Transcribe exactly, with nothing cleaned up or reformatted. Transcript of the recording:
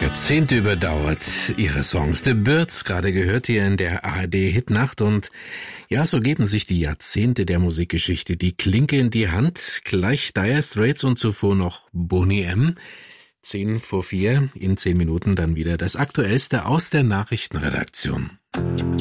Jahrzehnte überdauert ihre Songs. The Byrds, gerade gehört hier in der A R D-Hitnacht. Und ja, so geben sich die Jahrzehnte der Musikgeschichte die Klinke in die Hand. Gleich Dire Straits und zuvor noch Boney M. Zehn vor vier, in zehn Minuten dann wieder das Aktuellste aus der Nachrichtenredaktion.